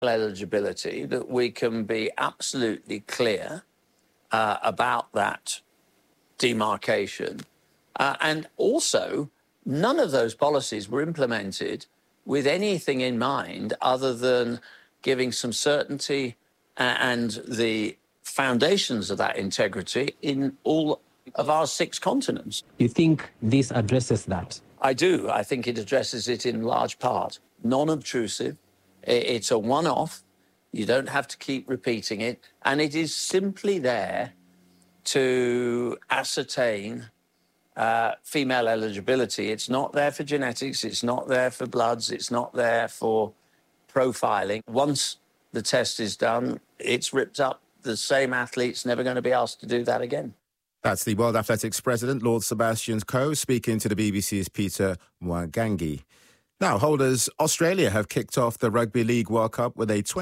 eligibility, that we can be absolutely clear about that demarcation. And also, none of those policies were implemented with anything in mind other than giving some certainty and the foundations of that integrity in all of our 6 continents. You think this addresses that? I do. I think it addresses it in large part. Non-obtrusive. It's a one-off. You don't have to keep repeating it. And it is simply there to ascertain female eligibility. It's not there for genetics. It's not there for bloods. It's not there for profiling. Once the test is done, it's ripped up. The same athlete's never going to be asked to do that again. That's the World Athletics President, Lord Sebastian Coe, speaking to the BBC's Peter Mwangangi. Now, holders Australia have kicked off the Rugby League World Cup with a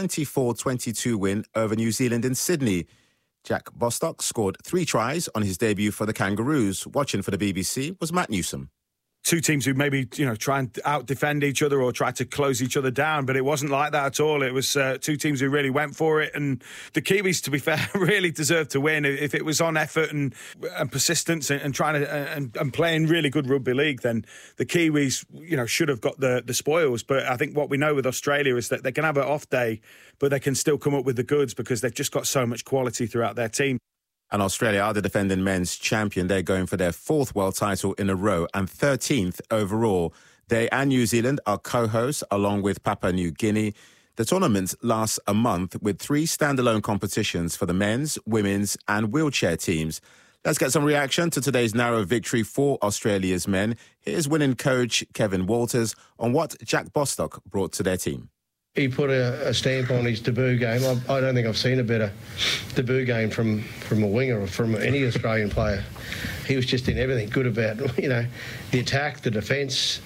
24-22 win over New Zealand in Sydney. Jack Bostock scored 3 tries on his debut for the Kangaroos. Watching for the BBC was Matt Newsom. 2 teams who maybe, try and out-defend each other or try to close each other down, but it wasn't like that at all. It was 2 teams who really went for it, and the Kiwis, to be fair, really deserved to win. If it was on effort and persistence and trying to and playing really good rugby league, then the Kiwis, should have got the spoils. But I think what we know with Australia is that they can have an off day, but they can still come up with the goods because they've just got so much quality throughout their team. And Australia are the defending men's champion. They're going for their 4th world title in a row and 13th overall. They and New Zealand are co-hosts along with Papua New Guinea. The tournament lasts a month with 3 standalone competitions for the men's, women's and wheelchair teams. Let's get some reaction to today's narrow victory for Australia's men. Here's winning coach Kevin Walters on what Jack Bostock brought to their team. He put a stamp on his debut game. I don't think I've seen a better debut game from a winger or from any Australian player. He was just in everything good about, the attack, the defence,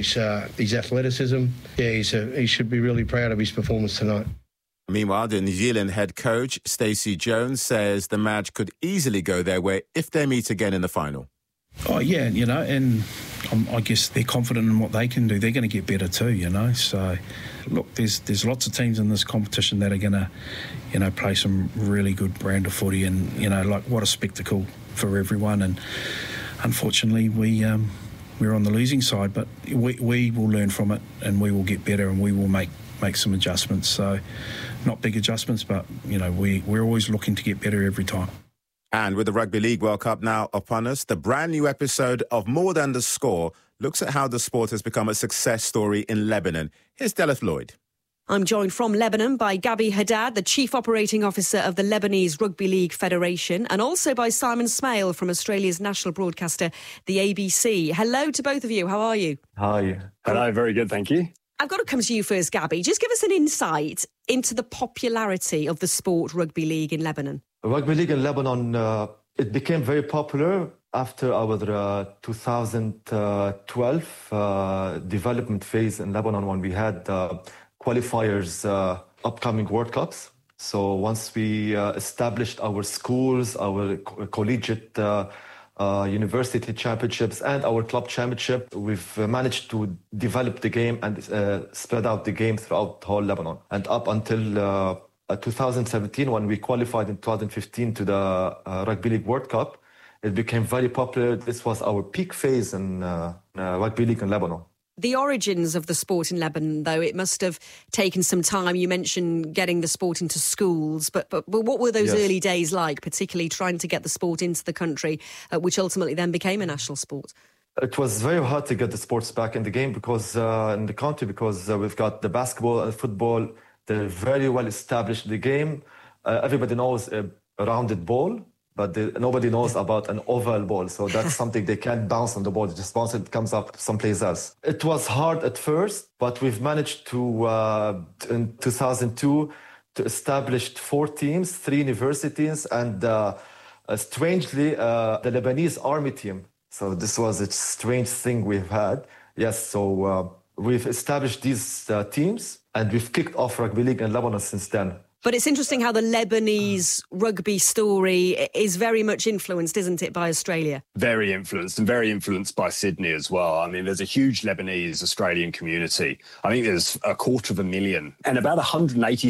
his athleticism. Yeah, he should be really proud of his performance tonight. Meanwhile, the New Zealand head coach, Stacey Jones, says the match could easily go their way if they meet again in the final. Oh, yeah, and I guess they're confident in what they can do. They're going to get better too, So, look, there's lots of teams in this competition that are going to, play some really good brand of footy and, what a spectacle for everyone. And unfortunately, we're on the losing side, but we will learn from it and we will get better and we will make some adjustments. So, not big adjustments, but, we're always looking to get better every time. And with the Rugby League World Cup now upon us, the brand new episode of More Than the Score looks at how the sport has become a success story in Lebanon. Here's Delith Lloyd. I'm joined from Lebanon by Gabi Haddad, the Chief Operating Officer of the Lebanese Rugby League Federation, and also by Simon Smale from Australia's national broadcaster, the ABC. Hello to both of you. How are you? Hi. Hello, very good, thank you. I've got to come to you first, Gabi. Just give us an insight into the popularity of the sport rugby league in Lebanon. Rugby league in Lebanon, it became very popular after our 2012 development phase in Lebanon when we had qualifiers upcoming World Cups. So once we established our schools, our collegiate university championships and our club championship, we've managed to develop the game and spread out the game throughout the whole Lebanon. And up until 2017, when we qualified in 2015 to the Rugby League World Cup, it became very popular. This was our peak phase in Rugby League in Lebanon. The origins of the sport in Lebanon, though, it must have taken some time. You mentioned getting the sport into schools, but what were those early days like, particularly trying to get the sport into the country, which ultimately then became a national sport? It was very hard to get the sports back in the game because in the country, because we've got the basketball and football. They're very well established in the game. Everybody knows a rounded ball, but nobody knows about an oval ball. So that's something they can't bounce on the ball. They just bounce it comes up someplace else. It was hard at first, but we've managed to, in 2002, to establish 4 teams, 3 universities, and strangely, the Lebanese army team. So this was a strange thing we've had. Yes, so we've established these teams, and we've kicked off rugby league in Lebanon since then. But it's interesting how the Lebanese rugby story is very much influenced, isn't it, by Australia? Very influenced, and very influenced by Sydney as well. I mean, there's a huge Lebanese Australian community. I think there's 250,000 and about 180